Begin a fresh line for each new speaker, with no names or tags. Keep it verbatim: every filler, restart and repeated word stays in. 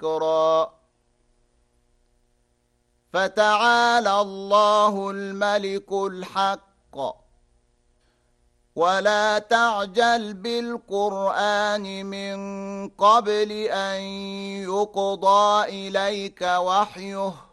ذكرا. فتعالى الله الملك الحق. ولا تعجل بالقرآن من قبل أن يقضى إليك وحيه